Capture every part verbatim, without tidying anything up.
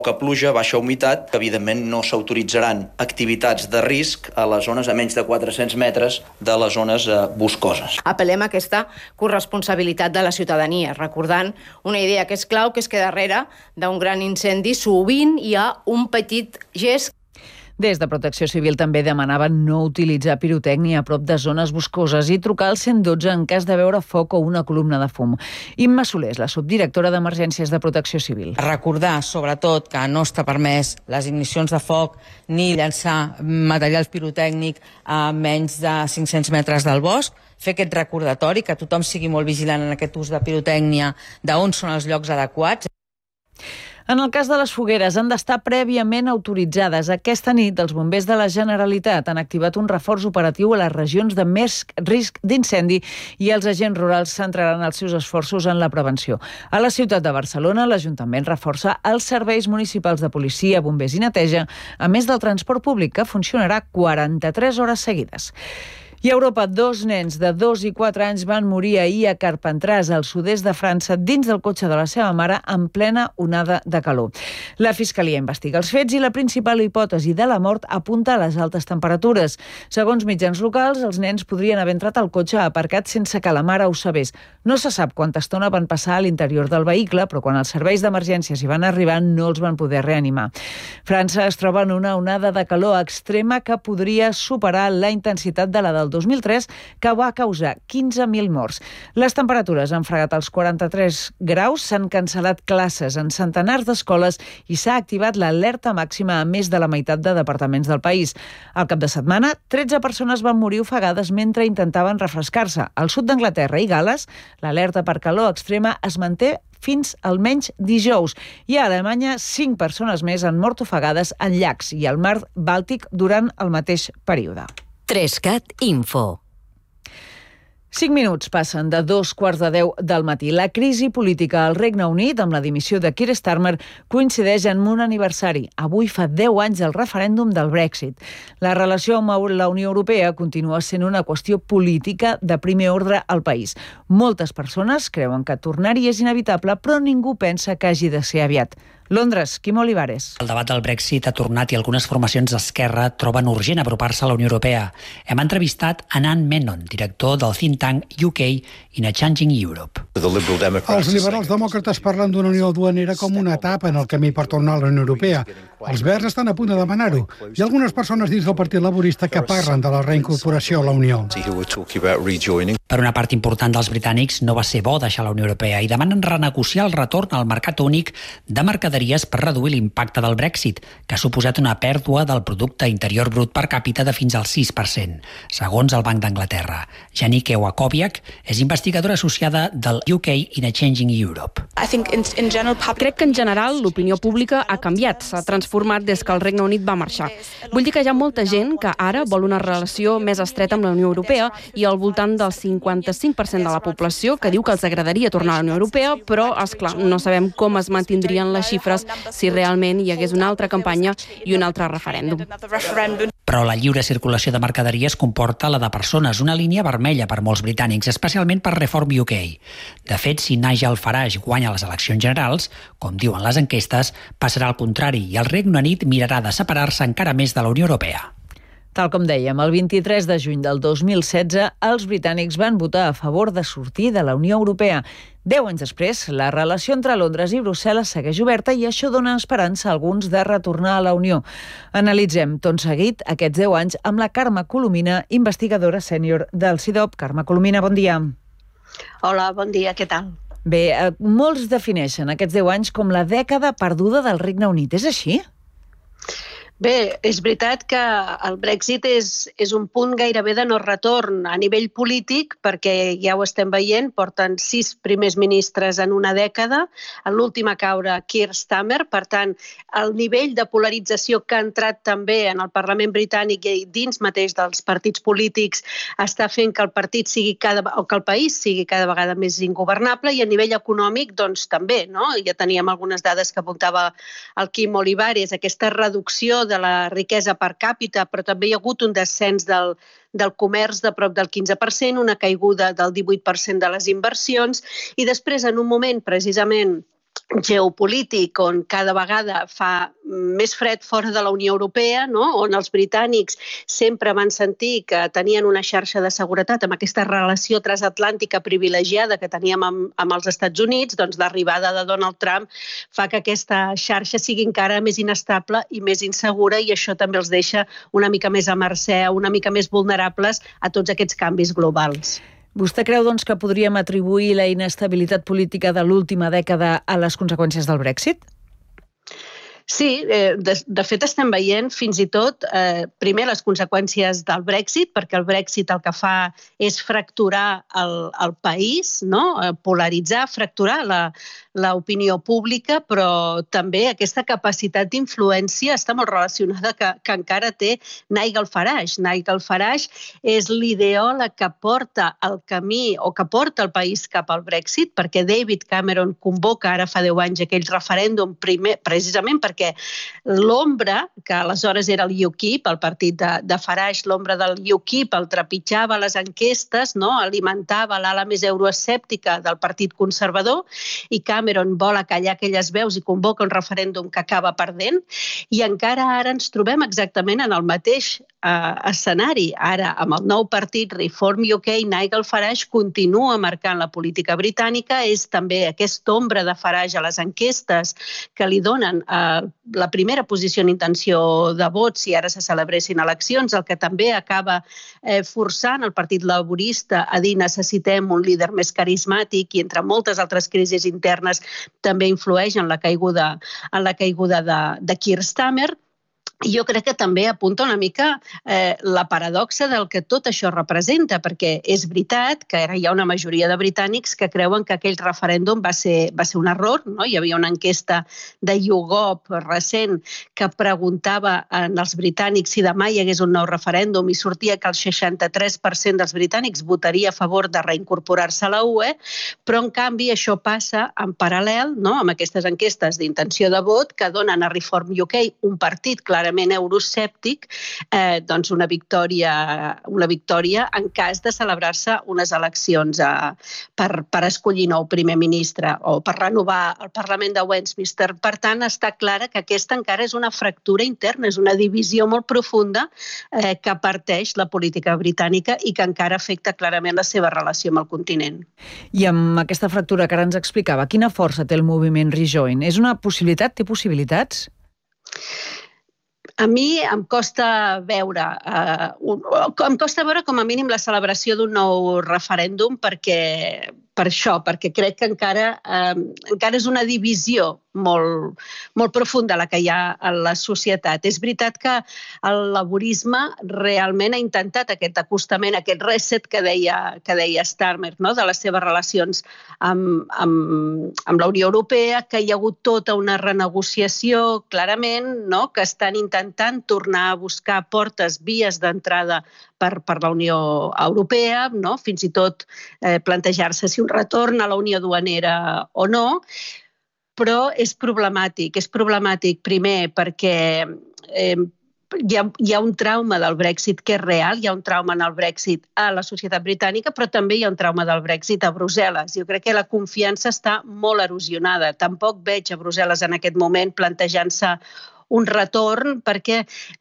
Poca pluja, baixa humitat, que evidentment no s'autoritzaran activitats de risc a les zones a menys de quatre-cents metres de les zones eh, boscoses. Apel·lem a aquesta corresponsabilitat de la ciutadania, recordant una idea que és clau, que és que darrere d'un gran incendi sovint hi ha un petit gest. Des de Protecció Civil també demanaven no utilitzar pirotècnia a prop de zones boscoses i trucar al cent dotze en cas de veure foc o una columna de fum. Imma Soler és la subdirectora d'Emergències de Protecció Civil. Recordar, sobretot, que no està permès les ignicions de foc ni llançar material pirotècnic a menys de cinc-cents metres del bosc, fer aquest recordatori, que tothom sigui molt vigilant en aquest ús de pirotècnia, d'on són els llocs adequats. En el cas de les fogueres, han d'estar prèviament autoritzades. Aquesta nit, els bombers de la Generalitat han activat un reforç operatiu a les regions de més risc d'incendi i els agents rurals centraran els seus esforços en la prevenció. A la ciutat de Barcelona, l'Ajuntament reforça els serveis municipals de policia, bombers i neteja, a més del transport públic, que funcionarà quaranta-tres hores seguides. I a Europa, dos nens de dos i quatre anys van morir ahir a Carpentràs, al sud-est de França, dins del cotxe de la seva mare, en plena onada de calor. La Fiscalia investiga els fets i la principal hipòtesi de la mort apunta a les altes temperatures. Segons mitjans locals, els nens podrien haver entrat al cotxe aparcat sense que la mare ho sabés. No se sap quanta estona van passar a l'interior del vehicle, però quan els serveis d'emergències hi van arribar no els van poder reanimar. França es troba en una onada de calor extrema que podria superar la intensitat de la del dos mil tres, que va causar quinze mil morts. Les temperatures han fregat els quaranta-tres graus, s'han cancel·lat classes en centenars d'escoles i s'ha activat l'alerta màxima a més de la meitat de departaments del país. Al cap de setmana, tretze persones van morir ofegades mentre intentaven refrescar-se. Al sud d'Anglaterra i Gal·les, l'alerta per calor extrema es manté fins almenys dijous. I a Alemanya, cinc persones més han mort ofegades en llacs i al mar Bàltic durant el mateix període. Trescat Info. Cinc minuts passen de dos quarts de deu del matí. La crisi política al Regne Unit, amb la dimissió de Keir Starmer, coincideix en un aniversari. Avui fa deu anys del referèndum del Brexit. La relació amb la Unió Europea continua sent una qüestió política de primer ordre al país. Moltes persones creuen que tornar-hi és inevitable, però ningú pensa que hagi de ser aviat. Londres, Quim Olivares. El debat del Brexit ha tornat i algunes formacions d'esquerra troben urgent apropar-se a la Unió Europea. Hem entrevistat Anand Menon, director del think tank U K in a Changing Europe. Els liberals demòcrates parlen d'una unió duanera com una etapa en el camí per tornar a la Unió Europea. Els verds estan a punt de demanar-ho. Hi ha algunes persones dins del Partit Laborista que parlen de la reincorporació a la Unió. Per una part important dels britànics no va ser bo deixar la Unió Europea i demanen renegociar el retorn al mercat únic de mercaderies per reduir l'impacte del Brexit, que ha suposat una pèrdua del producte interior brut per càpita de fins al sis per cent, segons el Banc d'Anglaterra. Janike Wakowiak és investigadora associada del U K in a Changing Europe. Crec que en general l'opinió pública ha canviat, s'ha transformat des que el Regne Unit va marxar. Vull dir que hi ha molta gent que ara vol una relació més estreta amb la Unió Europea i al voltant del cinquanta-cinc per cent de la població que diu que els agradaria tornar a la Unió Europea, però, esclar, no sabem com es mantindrien les xifres si realment hi hagués una altra campanya i un altre referèndum. Però la lliure circulació de mercaderies comporta la de persones, una línia vermella per molts britànics, especialment per Reform U K. De fet, si Nigel Farage guanya les eleccions generals, com diuen les enquestes, passarà al contrari i el Regne Unit mirarà de separar-se encara més de la Unió Europea. Tal com dèiem, el vint-i-tres de juny del dos mil setze, els britànics van votar a favor de sortir de la Unió Europea. Deu anys després, la relació entre Londres i Brussel·les segueix oberta i això dona esperança a alguns de retornar a la Unió. Analitzem tot seguit aquests deu anys amb la Carme Colomina, investigadora sènior del C I D O P. Carme Colomina, bon dia. Hola, bon dia, què tal? Bé, eh, molts defineixen aquests deu anys com la dècada perduda del Regne Unit. És així? Bé, és veritat que el Brexit és, és un punt gairebé de no retorn a nivell polític, perquè ja ho estem veient, porten sis primers ministres en una dècada, en l'últim a caure Keir Starmer, per tant, el nivell de polarització que ha entrat també en el Parlament britànic i dins mateix dels partits polítics està fent que el partit sigui cada, o que el país sigui cada vegada més ingovernable, i a nivell econòmic doncs també, no? Ja teníem algunes dades que apuntava el Quim Olivares, aquesta reducció de la riquesa per càpita, però també hi ha hagut un descens del, del comerç de prop del quinze per cent, una caiguda del divuit per cent de les inversions, i després, en un moment precisament geopolític on cada vegada fa més fred fora de la Unió Europea, no? On els britànics sempre van sentir que tenien una xarxa de seguretat amb aquesta relació transatlàntica privilegiada que teníem amb, amb els Estats Units, doncs l'arribada de Donald Trump fa que aquesta xarxa sigui encara més inestable i més insegura, i això també els deixa una mica més a mercè, una mica més vulnerables a tots aquests canvis globals. Vostè creu, doncs, que podríem atribuir la inestabilitat política de l'última dècada a les conseqüències del Brexit? Sí, eh, de, de fet estem veient fins i tot, eh, primer, les conseqüències del Brexit, perquè el Brexit el que fa és fracturar el, el país, no? Polaritzar, fracturar la, l'opinió pública, però també aquesta capacitat d'influència està molt relacionada que, que encara té Nigel Farage. Nigel Farage és l'ideòleg que porta el camí o que porta el país cap al Brexit, perquè David Cameron convoca ara fa deu anys aquell referèndum primer, precisament perquè l'ombra, que aleshores era el U KIP, el partit de, de Farage, l'ombra del U KIP el trepitjava a les enquestes, no? Alimentava l'ala més euroescèptica del Partit Conservador, i Cameron vol acallar aquelles veus i convoca un referèndum que acaba perdent, i encara ara ens trobem exactament en el mateix eh, escenari. Ara, amb el nou partit Reform U K, Nigel Farage continua marcant la política britànica, és també aquesta ombra de Farage a les enquestes que li donen eh, la primera posició en intenció de vot si ara se celebressin eleccions, el que també acaba eh, forçant el Partit Laborista a dir necessitem un líder més carismàtic, i entre moltes altres crisis internes també influeix en la caiguda, en la caiguda de, de Keir Starmer. I jo crec que també apunta una mica eh, la paradoxa del que tot això representa, perquè és veritat que ara hi ha una majoria de britànics que creuen que aquell referèndum va ser, va ser un error, no? Hi havia una enquesta de YouGov recent que preguntava als britànics si demà hi hagués un nou referèndum i sortia que el seixanta-tres per cent dels britànics votaria a favor de reincorporar-se a la U E, però en canvi això passa en paral·lel, no? Amb aquestes enquestes d'intenció de vot que donen a Reform U K, un partit clarament euroscèptic, eh, doncs una victòria, una victòria en cas de celebrar-se unes eleccions eh, per, per escollir nou primer ministre o per renovar el Parlament de Westminster. Per tant, està clara que aquesta encara és una fractura interna, és una divisió molt profunda eh, que parteix la política britànica i que encara afecta clarament la seva relació amb el continent. I amb aquesta fractura que ara ens explicava, quina força té el moviment Rejoin? És una possibilitat? Té possibilitats? A mi em costa veure, eh, un, em costa veure com a mínim la celebració d'un nou referèndum perquè, per això, perquè crec que encara, eh, encara és una divisió molt, molt profunda la que hi ha a la societat. És veritat que el laborisme realment ha intentat aquest acostament, aquest reset que deia, que deia Starmer, no? De les seves relacions amb, amb, amb la Unió Europea, que hi ha hagut tota una renegociació clarament, no? Que estan intentant tornar a buscar portes, vies d'entrada per, per la Unió Europea, no? Fins i tot eh, plantejar-se si un retorn a la Unió Duanera o no. Però és problemàtic. És problemàtic, primer, perquè eh, hi ha, hi ha un trauma del Brexit que és real, hi ha un trauma en el Brexit a la societat britànica, però també hi ha un trauma del Brexit a Brussel·les. Jo crec que la confiança està molt erosionada. Tampoc veig a Brussel·les en aquest moment plantejant-se un retorn, perquè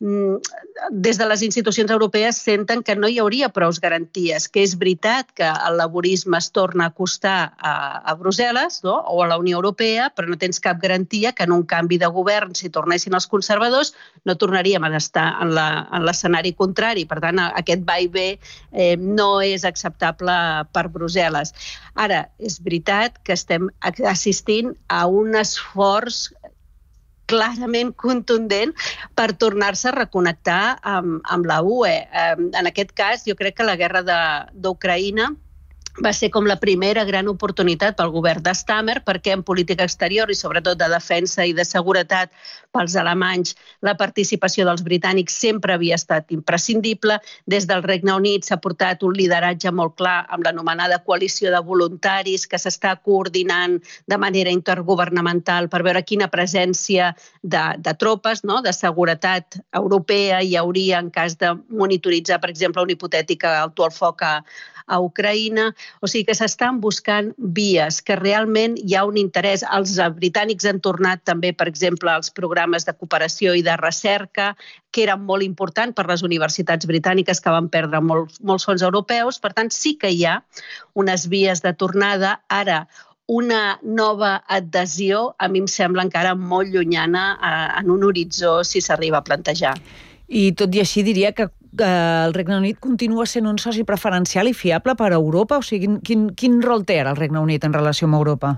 des de les institucions europees senten que no hi hauria prous garanties, que és veritat que el laborisme es torna a acostar a, a Brussel·les, no? O a la Unió Europea, però no tens cap garantia que en un canvi de govern, si tornessin els conservadors, no tornaríem a estar en, la, en l'escenari contrari. Per tant, aquest va i ve eh, no és acceptable per Brussel·les. Ara, és veritat que estem assistint a un esforç clarament contundent per tornar-se a reconnectar amb, amb la U E. En aquest cas, jo crec que la guerra d'Ucraïna va ser com la primera gran oportunitat pel govern de Starmer, perquè en política exterior i sobretot de defensa i de seguretat pels alemanys la participació dels britànics sempre havia estat imprescindible. Des del Regne Unit s'ha portat un lideratge molt clar amb l'anomenada coalició de voluntaris que s'està coordinant de manera intergovernamental per veure quina presència de, de tropes, no? De seguretat europea hi hauria en cas de monitoritzar, per exemple, un hipotètic alto al foc a, a Ucraïna, o sigui que s'estan buscant vies, que realment hi ha un interès. Els britànics han tornat també, per exemple, als programes de cooperació i de recerca, que eren molt importants per les universitats britàniques que van perdre molts, molts fons europeus. Per tant, sí que hi ha unes vies de tornada. Ara, una nova adhesió a mi em sembla encara molt llunyana en un horitzó si s'arriba a plantejar. I tot i així diria que el Regne Unit continua sent un soci preferencial i fiable per a Europa? O sigui, quin, quin rol té ara el Regne Unit en relació amb Europa?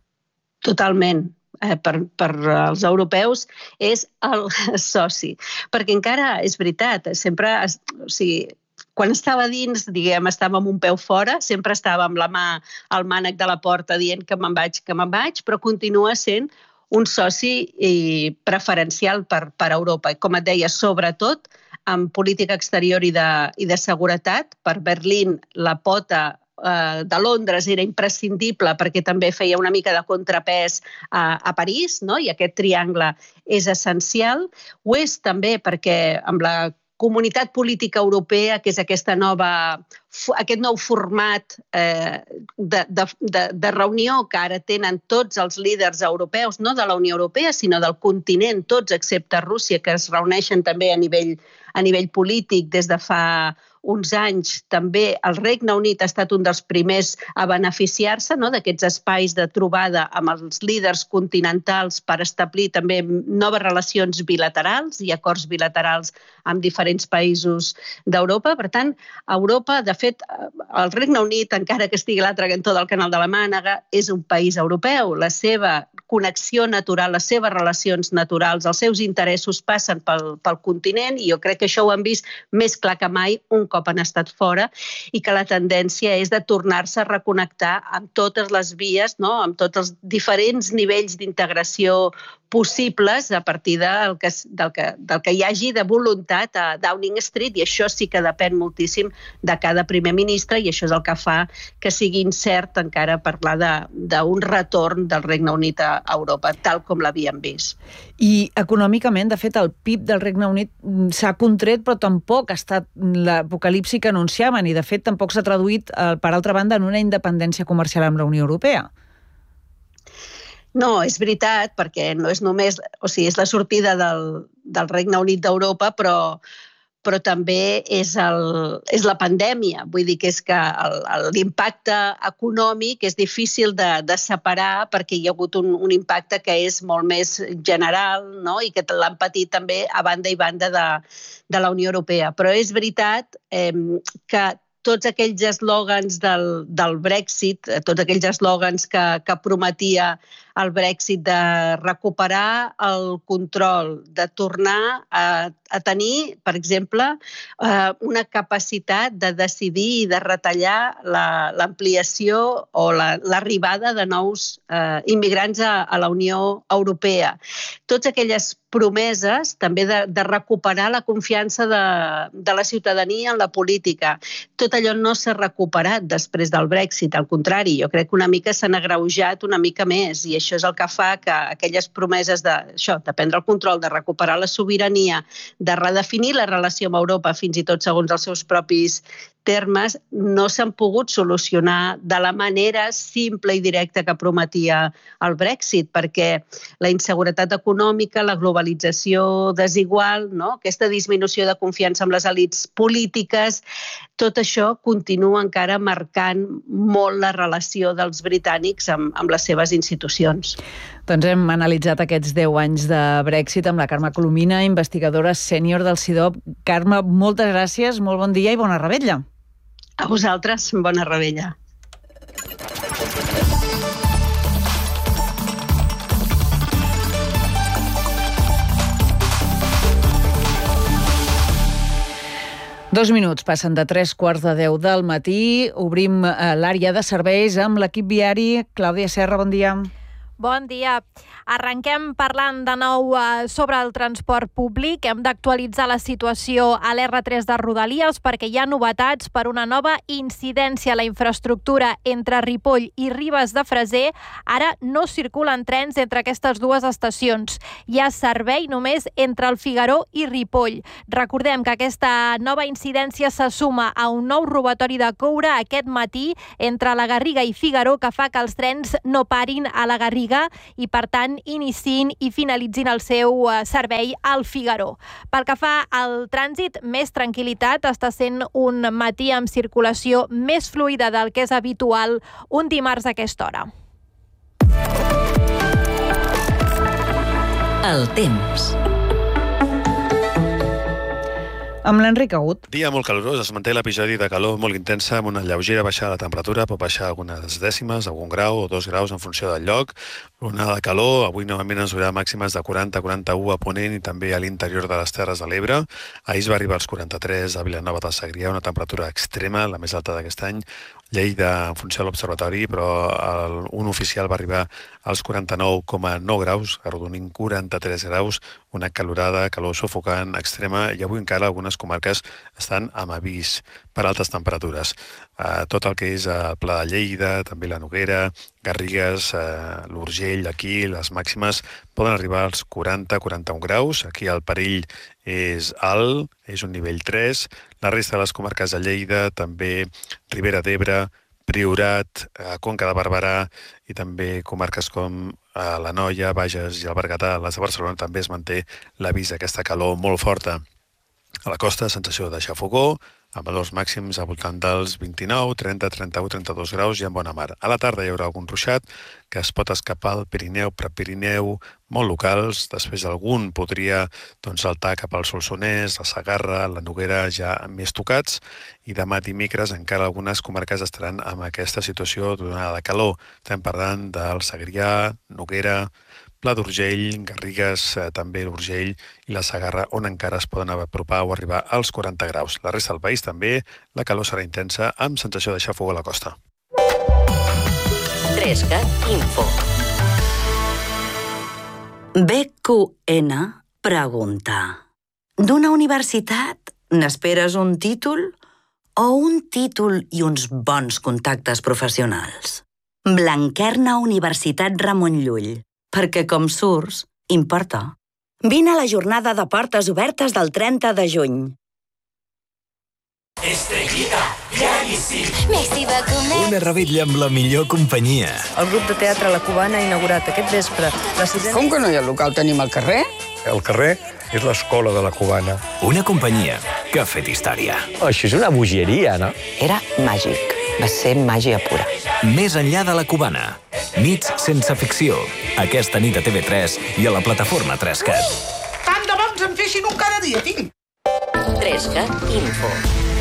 Totalment. Eh, per, per als europeus és el soci. Perquè encara és veritat, sempre... O sigui, quan estava dins, diguem, estava amb un peu fora, sempre estava amb la mà al mànec de la porta dient que me'n vaig, que me'n vaig, però continua sent un soci preferencial per, per Europa. I com et deia, sobretot en política exterior i de, i de seguretat. Per Berlín, la pota eh, de Londres era imprescindible perquè també feia una mica de contrapès a, a París, no? I aquest triangle és essencial. Ho és també perquè amb la Comunitat Política Europea, que és aquesta nova, aquest nou format eh, de, de, de, de reunió que ara tenen tots els líders europeus, no de la Unió Europea, sinó del continent, tots excepte Rússia, que es reuneixen també a nivell, a nivell polític des de fa uns anys. També el Regne Unit ha estat un dels primers a beneficiar-se, no, d'aquests espais de trobada amb els líders continentals per establir també noves relacions bilaterals i acords bilaterals amb diferents països d'Europa. Per tant, Europa, de fet, el Regne Unit, encara que estigui a l'altre cantó del Canal de la Mànega, és un país europeu. La seva connexió natural, les seves relacions naturals, els seus interessos passen pel, pel continent, i jo crec que això ho hem vist més clar que mai un cop han estat fora, i que la tendència és de tornar-se a reconnectar amb totes les vies, no? Amb tots els diferents nivells d'integració possibles a partir del que, del, que, del que hi hagi de voluntat a Downing Street, i això sí que depèn moltíssim de cada primer ministre, i això és el que fa que sigui incert encara parlar d'un retorn del Regne Unit a Europa, tal com l'havíem vist. I econòmicament, de fet, el P I B del Regne Unit s'ha contret, però tampoc ha estat l'apocalipsi que anunciaven, i de fet tampoc s'ha traduït, per altra banda, en una independència comercial amb la Unió Europea. No, és veritat, perquè no és només... O sigui, és la sortida del, del Regne Unit d'Europa, però, però també és, el, és la pandèmia. Vull dir que és que l'impacte econòmic és difícil de, de separar, perquè hi ha hagut un, un impacte que és molt més general, no? I que l'han patit també a banda i banda de, de la Unió Europea. Però és veritat eh, que tots aquells eslògans del, del Brexit, tots aquells eslògans que, que prometia el Brexit de recuperar el control, de tornar a, a tenir, per exemple, eh, una capacitat de decidir i de retallar l'ampliació la, o l'arribada la, de nous eh, immigrants a, a la Unió Europea. Tots aquelles promeses també de, de recuperar la confiança de, de la ciutadania en la política. Tot allò no s'ha recuperat després del Brexit, al contrari, jo crec que una mica s'han agreujat una mica més, i això és el que fa que aquelles promeses de, això, de prendre el control, de recuperar la sobirania, de redefinir la relació amb Europa, fins i tot segons els seus propis termes, no s'han pogut solucionar de la manera simple i directa que prometia el Brexit, perquè la inseguretat econòmica, la globalització desigual, no? Aquesta disminució de confiança amb les elits polítiques, tot això continua encara marcant molt la relació dels britànics amb, amb les seves institucions. Doncs hem analitzat aquests deu anys de Brexit amb la Carme Colomina, investigadora sènior del C I D O P. Carme, moltes gràcies, molt bon dia i bona revetlla. A vosaltres, bona revetlla. Dos minuts passen de tres quarts de deu del matí. Obrim l'àrea de serveis amb l'equip viari. Clàudia Serra, bon dia. Bon dia. Arrenquem parlant de nou sobre el transport públic. Hem d'actualitzar la situació a l'erre tres de Rodalies perquè hi ha novetats per una nova incidència a la infraestructura entre Ripoll i Ribes de Freser. Ara no circulen trens entre aquestes dues estacions. Hi ha servei només entre el Figaró i Ripoll. Recordem que aquesta nova incidència se suma a un nou robatori de coure aquest matí entre la Garriga i Figaró que fa que els trens no parin a la Garriga i, per tant, iniciïn i finalitzin el seu servei al Figaró. Pel que fa al trànsit, més tranquil·litat. Està sent un matí amb circulació més fluida del que és habitual un dimarts a aquesta hora. El temps. Amb l'Enric Agut. Dia molt calorós, es manté l'episodi de calor molt intensa amb una lleugera baixada de temperatura, pot baixar algunes dècimes, algun grau o dos graus en funció del lloc. Onada de calor, avui novament ens haurà màximes de quaranta a quaranta-u a Ponent i també a l'interior de les Terres de l'Ebre. Ahir es va arribar als quaranta-tres a Vilanova del Segrià, una temperatura extrema, la més alta d'aquest any. Lleida, en funció de l'observatori, però el, un oficial va arribar als quaranta-nou coma nou graus, arrodonint quaranta-tres graus, una calorada, calor sufocant, extrema, i avui encara algunes comarques estan amb avís per altes temperatures. Uh, tot el que és el Pla de Lleida, també la Noguera, Garrigues, uh, l'Urgell, aquí les màximes poden arribar als quaranta a quaranta-un graus. Aquí el perill és alt, és un nivell tres. La resta de les comarques de Lleida, també Ribera d'Ebre, Priorat, uh, Conca de Barberà i també comarques com uh, la Noia, Bages i el Berguedà, les de Barcelona, també es manté l'avís d'aquesta calor molt forta. A la costa, sensació de xafogó, amb valors màxims al voltant dels vint-i-nou, trenta, trenta-u, trenta-dos graus i en bona mar. A la tarda hi haurà algun ruixat que es pot escapar al Pirineu, Prepirineu, molt locals. Després algun podria doncs, saltar cap al Solsonès, la Segarra, la Noguera, ja més tocats. I demà dimecres encara algunes comarques estaran amb aquesta situació d'onada de calor. Estem parlant del Segrià, Noguera, Pla d'Urgell, Garrigues, eh, també l'Urgell i la Segarra, on encara es poden apropar o arribar als quaranta graus. La resta del país també, la calor serà intensa, amb sensació de xafogó a la costa. trescat Info. be cu ene pregunta: d'una universitat n'esperes un títol o un títol i uns bons contactes professionals? Blanquerna Universitat Ramon Llull. Perquè com surts, importa. Vine a la jornada de portes obertes del trenta de juny. Estrellita, ja hi sí. Una revetlla amb la millor companyia. El grup de teatre La Cubana ha inaugurat aquest vespre. Resident... Com que no hi ha local? Tenim el carrer? El carrer és l'escola de La Cubana. Una companyia que ha fet història. Oh, això és una bogeria, no? Era màgic. Va ser màgia pura. Més enllà de La Cubana. Nits sense ficció. Aquesta nit a T V tres i a la plataforma trescat. Tant de bons en fessin un cada dia, tinc. trescat Info.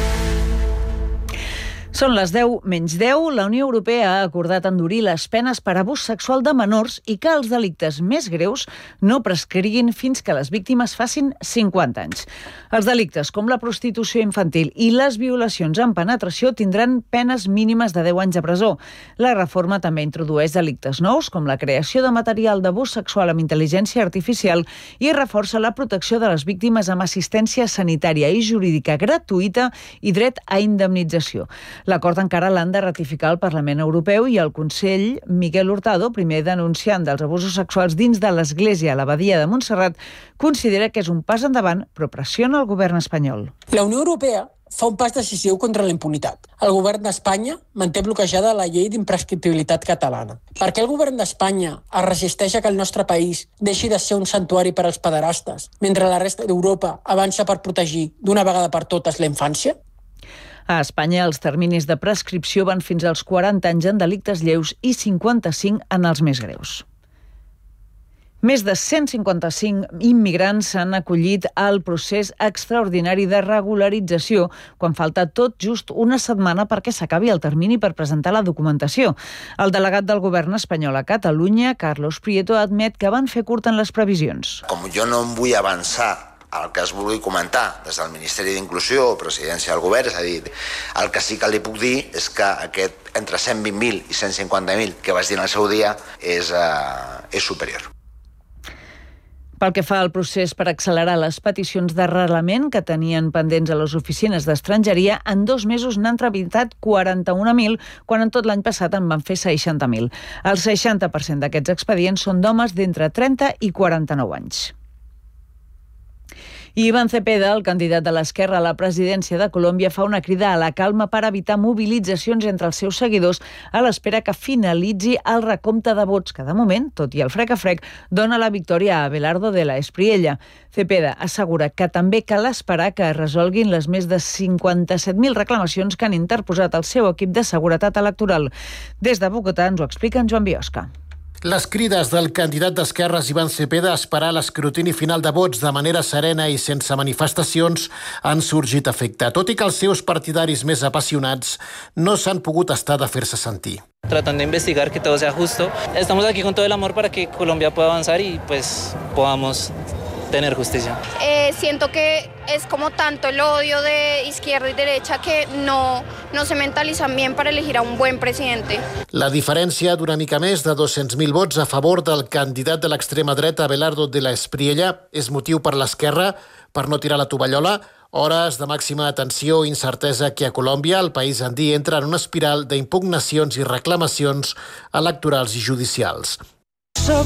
Són les deu menys deu. La Unió Europea ha acordat endurir les penes per abús sexual de menors i que els delictes més greus no prescriguin fins que les víctimes facin cinquanta anys. Els delictes com la prostitució infantil i les violacions amb penetració tindran penes mínimes de deu anys de presó. La reforma també introdueix delictes nous com la creació de material d'abús sexual amb intel·ligència artificial i reforça la protecció de les víctimes amb assistència sanitària i jurídica gratuïta i dret a indemnització. L'acord encara l'han de ratificar el Parlament Europeu i el Consell. Miguel Hurtado, primer denunciant dels abusos sexuals dins de l'Església a l'Abadia de Montserrat, considera que és un pas endavant, però pressiona el govern espanyol. La Unió Europea fa un pas decisiu contra la impunitat. El govern d'Espanya manté bloquejada la llei d'imprescriptibilitat catalana. Per què el govern d'Espanya es resisteix a que el nostre país deixi de ser un santuari per als pederastes, mentre la resta d'Europa avança per protegir d'una vegada per totes la infància? A Espanya, els terminis de prescripció van fins als quaranta anys en delictes lleus i cinquanta-cinc en els més greus. Més de cent cinquanta-cinc immigrants s'han acollit al procés extraordinari de regularització quan falta tot just una setmana perquè s'acabi el termini per presentar la documentació. El delegat del govern espanyol a Catalunya, Carlos Prieto, admet que van fer curt en les previsions. Com jo no em vull avançar el que es vulgui comentar des del Ministeri d'Inclusió o Presidència del Govern, és a dir, el que sí que li puc dir és que aquest entre cent vint mil i cent cinquanta mil que vaig dir en el seu dia és, uh, és superior. Pel que fa al procés per accelerar les peticions d'arrelament que tenien pendents a les oficines d'estrangeria, en dos mesos n'han tramitat quaranta-un mil, quan en tot l'any passat en van fer seixanta mil. El seixanta per cent d'aquests expedients són d'homes d'entre trenta i quaranta-nou anys. I Iván Cepeda, el candidat de l'esquerra a la presidència de Colòmbia, fa una crida a la calma per evitar mobilitzacions entre els seus seguidors a l'espera que finalitzi el recompte de vots, que de moment, tot i el frec a frec, dona la victòria a Abelardo de la Espriella. Cepeda assegura que també cal esperar que es resolguin les més de cinquanta-set mil reclamacions que han interposat el seu equip de seguretat electoral. Des de Bogotà ens ho explica en Joan Biosca. Les crides del candidat d'Esquerres Iván Cepeda a esperar l'escrutini final de vots de manera serena i sense manifestacions han sorgit efecte, tot i que els seus partidaris més apassionats no s'han pogut estar de fer-se sentir. Tratando de investigar que todo sea justo. Estamos aquí con todo el amor para que Colombia pueda avanzar y pues podamos tener justicia. Eh, siento que es como tanto el odio de izquierda y derecha que no, no se mentalizan bien para elegir a un buen presidente. La diferència d'una mica més de dos-cents mil vots a favor del candidat de l'extrema dreta Abelardo de la Espriella és motiu per l'esquerra per no tirar la tovallola. Hores de màxima tensió i incertesa que a Colòmbia el país andí entra en una espiral d'impugnacions i reclamacions electorals i judicials.